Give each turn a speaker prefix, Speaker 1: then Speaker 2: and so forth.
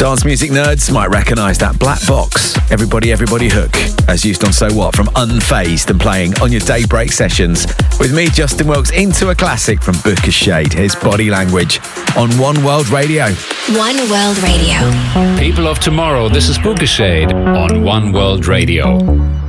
Speaker 1: Dance music nerds might recognise that black box, Everybody Everybody hook, as used on So What from Unfazed and playing on your daybreak sessions. With me, Justin Wilkes, into a classic from Booker Shade. Here's Body Language on One World Radio.
Speaker 2: One World Radio.
Speaker 3: People of tomorrow, this is Booker Shade on One World Radio.